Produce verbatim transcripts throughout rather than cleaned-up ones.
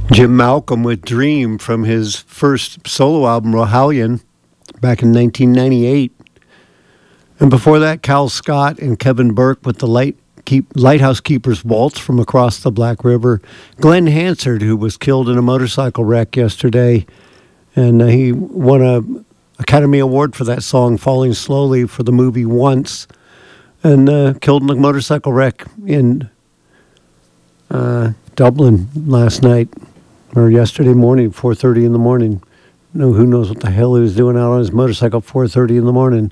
Jim Malcolm with Dream from his first solo album, Rohalion, back in nineteen ninety-eight. And before that, Cal Scott and Kevin Burke with the Light Keep, Lighthouse Keeper's Waltz from Across the Black River. Glenn Hansard, who was killed in a motorcycle wreck yesterday, and uh, he won a Academy Award for that song, Falling Slowly, for the movie Once, and uh, killed in a motorcycle wreck in uh, Dublin last night, or yesterday morning, four thirty in the morning. No, who knows what the hell he was doing out on his motorcycle at four thirty in the morning.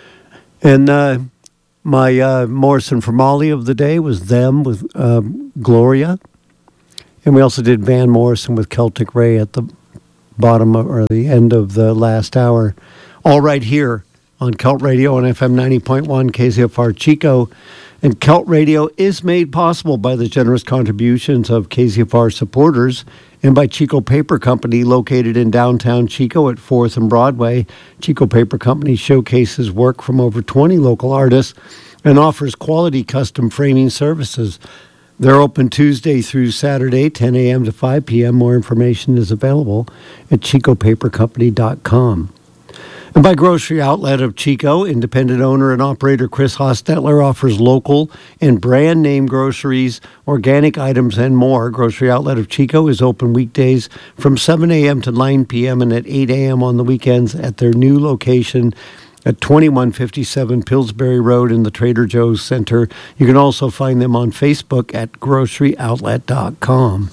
And uh, my uh, Morrison for Molly of the day was Them with uh, Gloria. And we also did Van Morrison with Celtic Ray at the bottom of, or the end of the last hour. All right here on Celt Radio on F M ninety point one K Z F R Chico. And Celt Radio is made possible by the generous contributions of K Z F R supporters and by Chico Paper Company, located in downtown Chico at fourth and Broadway. Chico Paper Company showcases work from over twenty local artists and offers quality custom framing services. They're open Tuesday through Saturday, ten a.m. to five p.m. More information is available at chico paper company dot com. And by Grocery Outlet of Chico, independent owner and operator Chris Hostetler offers local and brand name groceries, organic items, and more. Grocery Outlet of Chico is open weekdays from seven a.m. to nine p.m. and at eight a.m. on the weekends at their new location at twenty-one fifty-seven Pillsbury Road in the Trader Joe's Center. You can also find them on Facebook at grocery outlet dot com.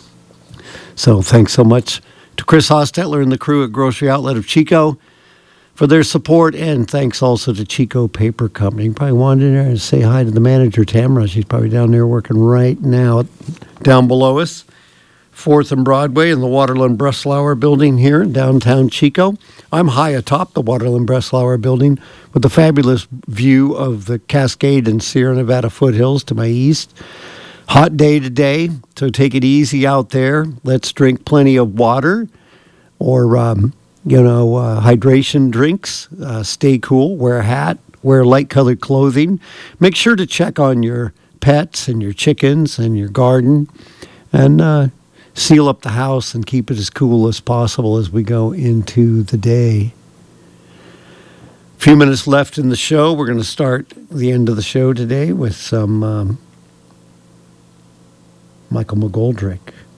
So thanks so much to Chris Hostetler and the crew at Grocery Outlet of Chico for their support, and thanks also to Chico Paper Company. You probably wanted in there and say hi to the manager, Tamara. She's probably down there working right now down below us. fourth and Broadway in the Waterland Breslauer building here in downtown Chico. I'm high atop the Waterland Breslauer building with a fabulous view of the Cascade and Sierra Nevada foothills to my east. Hot day today, so take it easy out there. Let's drink plenty of water or, um, you know, uh, hydration drinks. Uh, stay cool, wear a hat, wear light-colored clothing. Make sure to check on your pets and your chickens and your garden. And, uh, seal up the house and keep it as cool as possible as we go into the day. A few minutes left in the show. We're going to start the end of the show today with some um, Michael McGoldrick.